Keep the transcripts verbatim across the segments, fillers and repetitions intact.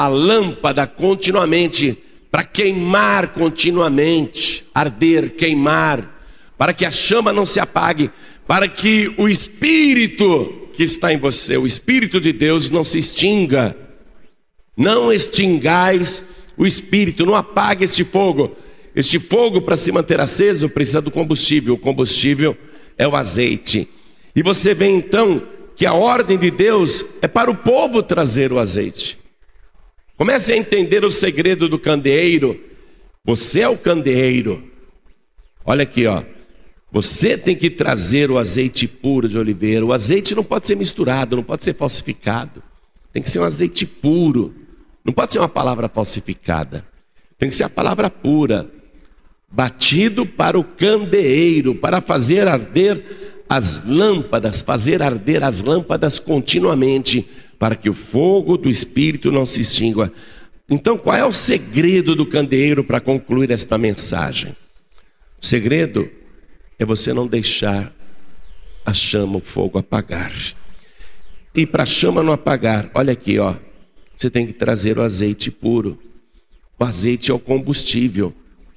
a lâmpada continuamente, para queimar continuamente, arder, queimar, para que a chama não se apague, para que o Espírito que está em você, o Espírito de Deus, não se extinga. Não extingais o Espírito, não apague este fogo. Este fogo, para se manter aceso, precisa do combustível. O combustível é o azeite. E você vê então que a ordem de Deus é para o povo trazer o azeite. Comece a entender o segredo do candeeiro. Você é o candeeiro. Olha aqui, ó. Você tem que trazer o azeite puro de oliveira. O azeite não pode ser misturado, não pode ser falsificado. Tem que ser um azeite puro. Não pode ser uma palavra falsificada. Tem que ser a palavra pura. Batido para o candeeiro, para fazer arder as lâmpadas, fazer arder as lâmpadas continuamente, para que o fogo do Espírito não se extingua. Então, qual é o segredo do candeeiro para concluir esta mensagem? O segredo é você não deixar a chama, o fogo apagar. E para a chama não apagar, olha aqui, ó, você tem que trazer o azeite puro. O azeite é o combustível.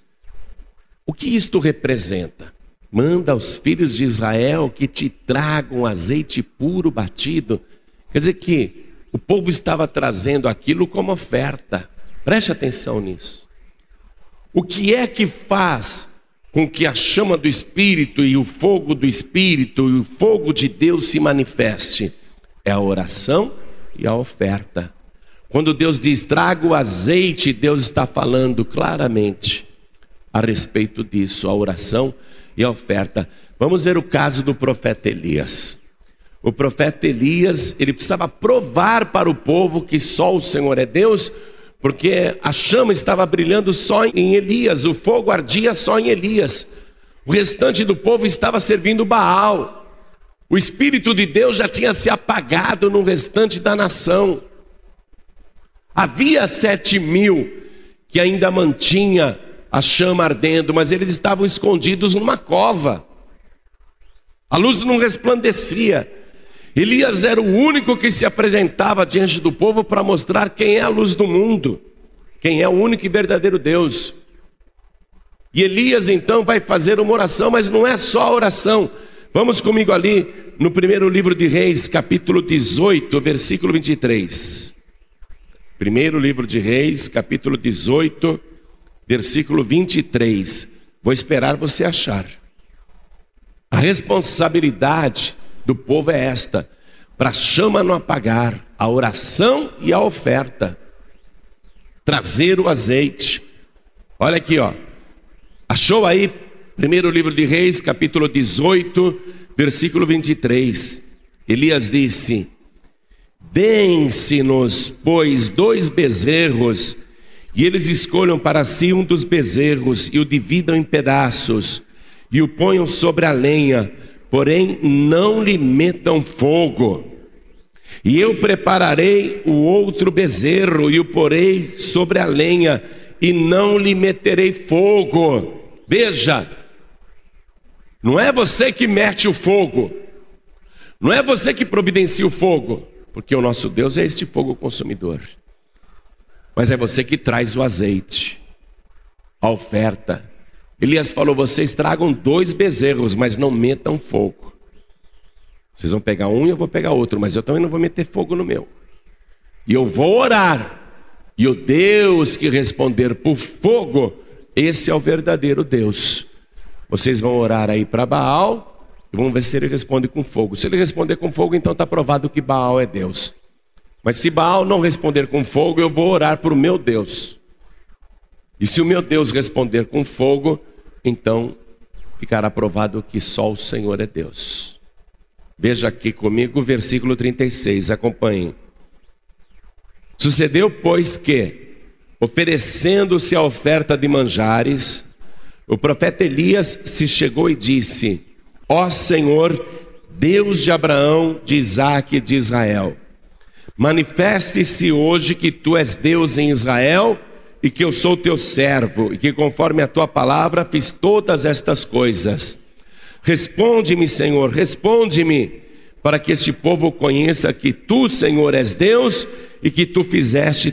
O que isto representa? Manda aos filhos de Israel que te tragam azeite puro batido. Quer dizer que o povo estava trazendo aquilo como oferta. Preste atenção nisso. O que é que faz com que a chama do Espírito e o fogo do Espírito e o fogo de Deus se manifeste? É a oração e a oferta. Quando Deus diz, traga o azeite, Deus está falando claramente a respeito disso, a oração e a oferta. Vamos ver o caso do profeta Elias. O profeta Elias, ele precisava provar para o povo que só o Senhor é Deus, porque a chama estava brilhando só em Elias, o fogo ardia só em Elias. O restante do povo estava servindo Baal. O Espírito de Deus já tinha se apagado no restante da nação. Havia sete mil que ainda mantinha a chama ardendo, mas eles estavam escondidos numa cova. A luz não resplandecia. Elias era o único que se apresentava diante do povo para mostrar quem é a luz do mundo, quem é o único e verdadeiro Deus. E Elias então vai fazer uma oração, mas não é só a oração. Vamos comigo ali no primeiro livro de Reis, capítulo dezoito, versículo vinte e três. Primeiro livro de Reis, capítulo dezoito, versículo vinte e três. Vou esperar você achar. A responsabilidade do povo é esta: para a chama não apagar, a oração e a oferta. Trazer o azeite. Olha aqui, ó. Achou aí? Primeiro livro de Reis, capítulo dezoito, versículo vinte e três. Elias disse: deem-se-nos, pois, dois bezerros, e eles escolham para si um dos bezerros, e o dividam em pedaços, e o ponham sobre a lenha, porém não lhe metam fogo. E eu prepararei o outro bezerro, e o porei sobre a lenha, e não lhe meterei fogo. Veja, não é você que mete o fogo, não é você que providencia o fogo, porque o nosso Deus é este fogo consumidor. Mas é você que traz o azeite, a oferta. Elias falou, vocês tragam dois bezerros, mas não metam fogo. Vocês vão pegar um e eu vou pegar outro, mas eu também não vou meter fogo no meu. E eu vou orar, e o Deus que responder por fogo, esse é o verdadeiro Deus. Vocês vão orar aí para Baal, e vamos ver se ele responde com fogo. Se ele responder com fogo, então está provado que Baal é Deus. Mas se Baal não responder com fogo, eu vou orar para o meu Deus. E se o meu Deus responder com fogo, então ficará provado que só o Senhor é Deus. Veja aqui comigo o versículo trinta e seis, acompanhem. Sucedeu, pois, que, oferecendo-se a oferta de manjares, o profeta Elias se chegou e disse: ó Senhor, Deus de Abraão, de Isaque e de Israel, manifeste-se hoje que tu és Deus em Israel, e que eu sou teu servo, e que conforme a tua palavra fiz todas estas coisas. Responde-me, Senhor, responde-me, para que este povo conheça que tu, Senhor, és Deus, e que tu fizeste